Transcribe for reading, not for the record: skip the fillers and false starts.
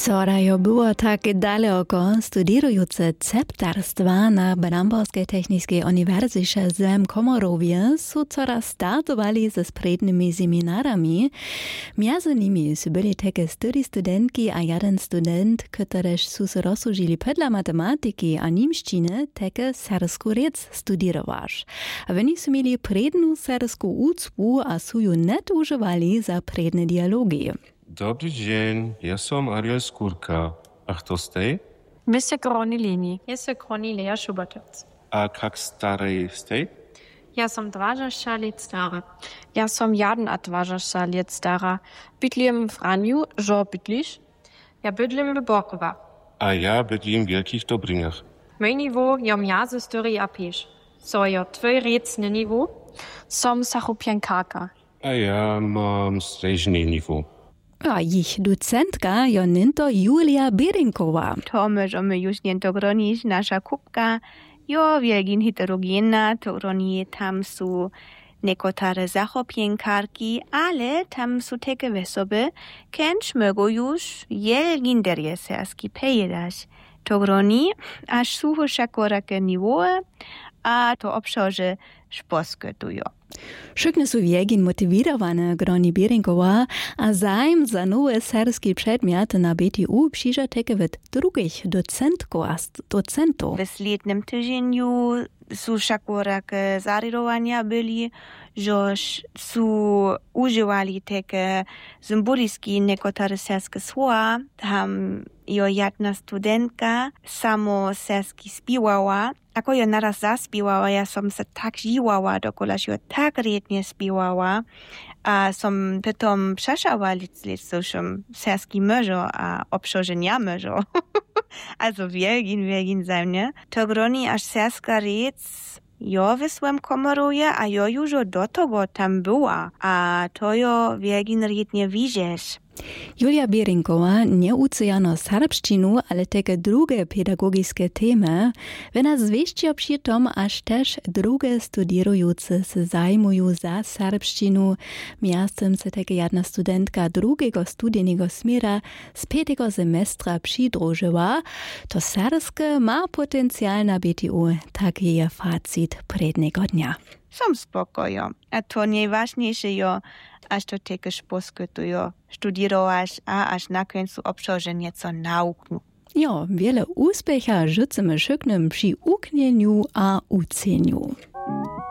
Wczoraj było tak daleko studiujące ceptarstwa na Branborskiej Technicznej Uniwersytecie w Komorowie są coraz startowali ze sprednymi seminarami. Między nimi byli takie studentki a jeden student, któreż są się rozsłużyli podle matematyki a niemszczyny, takie sersku rec studiować. A oni są mieli predną sersku ucpu a są ją net używali za predne dialogi. Dobry dzień, ja som Ariel Skórka. A kto stej? Mr. Gronilini. Ja sam Cornelia Schubertec. A kak starej stej? Ja sam 20 let stara. Ja som 21 let stara. Bydlím v Ranju, že bydlíš? Ja bydlím w Borkova. A ja bydlím v Wielkich Dobrynach. Mój niveau je mjaze större a peš. So je tvoj recne niveau. Som Sachopiankarka. A ja mam srežný niveau. A ich docentka je ninto Julia Berinkowa. Tome, że my już nie to gronisz, nasza kubka, jo wielgin heterogena, to groni tam są niekotare zachopienkarki, ale tam są takie wesoby, kęcz mogą już wielgin derjeserski pejedać. To groni, aż sucho szakorake niwoe, a to obszarze szposketują. Wszyscy są wiegin motiwowane groni Berinkowa, a zajem za nowe serskie przedmioty na BTU przyjdzie takie w drugich docentów. W slednym tygodniu są szakorake zaryrowania byli, że są używali takie symboliczne niektóre serskie słowa. Tam jedna studentka samo serski spiewała. Ako ja naraz zaspiewała, ja som se tak žiwała, dokolaż ja tak riednie spiewała, a som potom przeszała liczom serski mężo, a obszorze nie mężo. Also wielgin zajmnie. To groni aż serska riec, jo w swym komoruje, a jo już do tego tam była, a to jo wielgin riednie widzisz. Julia Berinkowa nie uczyjano serbszczynu, ale takie drugie pedagogiczne temy. Ona zwieściła przy tom, aż też drugie studiujące się zajmują za serbszczynu. Miastem se takie jedna studentka drugiego studijnego smiera z 5. semestra przydrużyła. To serbskie ma potencjal na BTU. Taki je facit prednego dnia. Som spokojo. A to najważniejsze jo, aż to takie poskytują, studiować, a aż na końcu obszarze nieco nauku. Jo, wiele úspecha życzymy wszystkim przy uknieniu a uceniu.